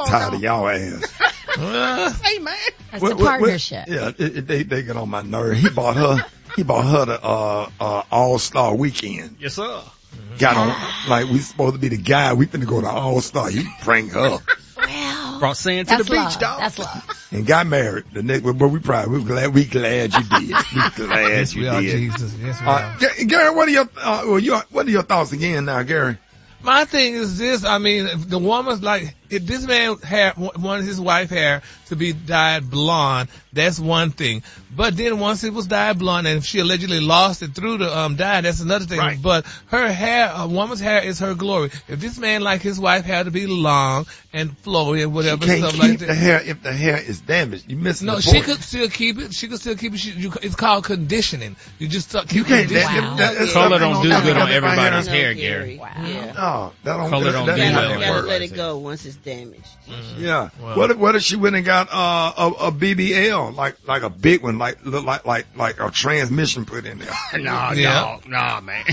tired of y'all ass. Hey, man. That's the partnership. Yeah, they get on my nerve. He bought her the All-Star Weekend. Yes, sir. Got on, like we supposed to be the guy. We finna go to All-Star. You bring her. Well, Brought sand to the love. beach, dog. That's love. And got married. The next, but we glad you did. We glad Yes, you we are, did. Jesus. Yes, we are. Gary, what are your thoughts again now, Gary? My thing is this, I mean, if the woman's like, if this man wanted his wife hair to be dyed blonde, that's one thing. But then once it was dyed blonde and if she allegedly lost it through the dye, that's another thing. Right. But her hair, a woman's hair is her glory. If this man like his wife hair to be long and flowy and whatever She can't stuff keep like the that. hair if the hair is damaged. You missing No, the she point. could still keep it. It's called conditioning. You just keep You can't. it. Wow. Color don't do good on Yeah. everybody's No, hair, Gary. Gary. Yeah. No, that don't. Color don't that do ain't well. how You that gotta works. let it go once it's damaged. Yeah. Well. What if she went and got a BBL like a big one, look like a transmission put in there? No, man.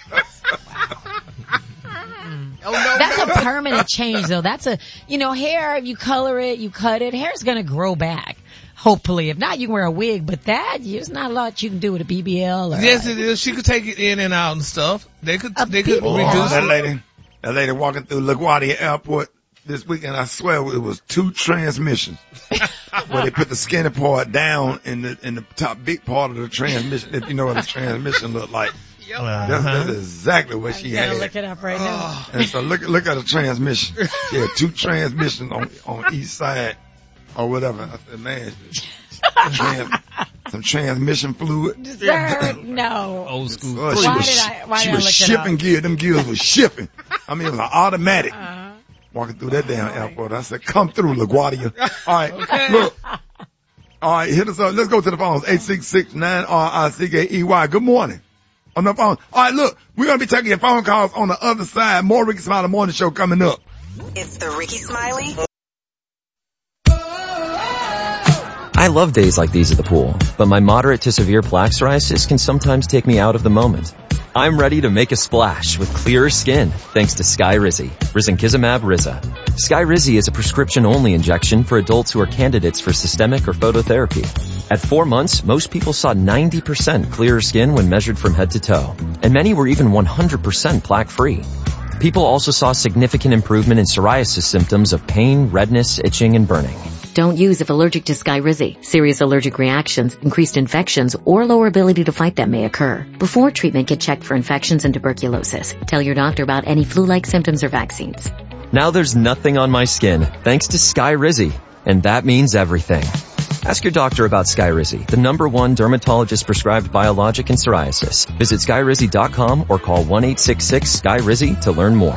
That's a permanent change, though. That's hair, you color it, you cut it, hair's gonna grow back. Hopefully. If not, you can wear a wig, but there's not a lot you can do with a BBL or. Yes, it is. She could take it in and out and stuff. They could reduce That lady walking through LaGuardia Airport this weekend, I swear it was 2 transmissions. Where they put the skinny part down in the top big part of the transmission, if you know what a transmission look like. That's exactly what she I'm had. gonna look it up right now. And so look at the transmission. She had 2 transmissions on each side or whatever. I said, man, some transmission fluid. Sir, no. Old school. Well, Why did I she look was it shipping up? gear. Them gears was shipping. I mean, it was an automatic. Walking through that damn airport. I said, come through, LaGuardia. All right, look. All right, hit us up. Let's go to the phones. 866-9RICKEY. Good morning. On the phone. All right, look, we're going to be taking your phone calls on the other side. More Ricky Smiley Morning Show coming up. It's the Ricky Smiley. I love days like these at the pool, but my moderate to severe plaque psoriasis can sometimes take me out of the moment. I'm ready to make a splash with clearer skin thanks to Skyrizi, Risankizumab Riza. Skyrizi is a prescription-only injection for adults who are candidates for systemic or phototherapy. At 4 months, most people saw 90% clearer skin when measured from head to toe, and many were even 100% plaque-free. People also saw significant improvement in psoriasis symptoms of pain, redness, itching, and burning. Don't use if allergic to Skyrizi. Serious allergic reactions, increased infections, or lower ability to fight them may occur. Before treatment, get checked for infections and tuberculosis. Tell your doctor about any flu-like symptoms or vaccines. Now there's nothing on my skin thanks to Skyrizi, and that means everything. Ask your doctor about Skyrizi, the #1 dermatologist-prescribed biologic in psoriasis. Visit Skyrizi.com or call 1-866-SKYRIZI to learn more.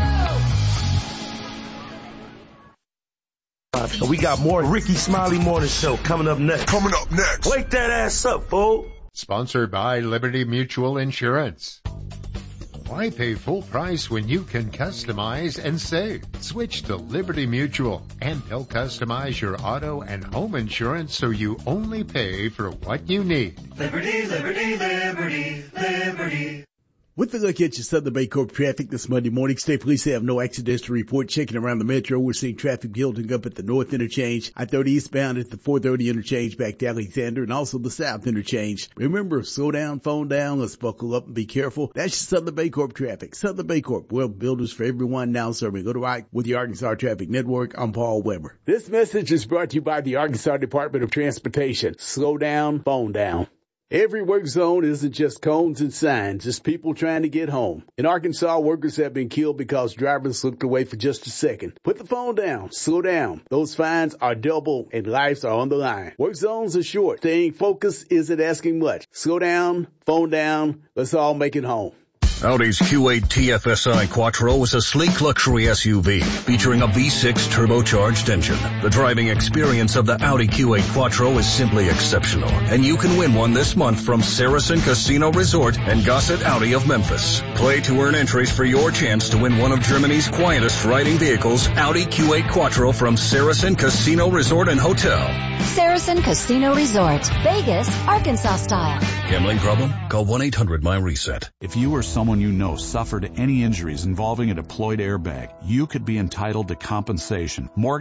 We got more Ricky Smiley Morning Show coming up next. Wake that ass up, fool. Sponsored by Liberty Mutual Insurance. Why pay full price when you can customize and save? Switch to Liberty Mutual, and they'll customize your auto and home insurance so you only pay for what you need. Liberty, liberty, liberty, liberty. With a look at your Southern Bay Corp traffic this Monday morning, state police have no accidents to report. Checking around the metro, we're seeing traffic building up at the north interchange, I-30 eastbound at the 430 interchange back to Alexander, and also the south interchange. Remember, slow down, phone down, let's buckle up and be careful. That's your Southern Bay Corp traffic. Southern Bay Corp, well, builders for everyone, now serving. Go to right with the Arkansas Traffic Network. I'm Paul Weber. This message is brought to you by the Arkansas Department of Transportation. Slow down, phone down. Every work zone isn't just cones and signs, it's people trying to get home. In Arkansas, workers have been killed because drivers looked away for just a second. Put the phone down, slow down. Those fines are double and lives are on the line. Work zones are short. Staying focused isn't asking much. Slow down, phone down, let's all make it home. Audi's Q8 TFSI Quattro is a sleek luxury SUV featuring a V6 turbocharged engine. The driving experience of the Audi Q8 Quattro is simply exceptional, and you can win one this month from Saracen Casino Resort and Gossett Audi of Memphis. Play to earn entries for your chance to win one of Germany's quietest riding vehicles, Audi Q8 Quattro from Saracen Casino Resort and Hotel. Saracen Casino Resort, Vegas, Arkansas style. Gambling problem? Call 1-800-MY-RESET. If you or someone you know suffered any injuries involving a deployed airbag, you could be entitled to compensation. Morgan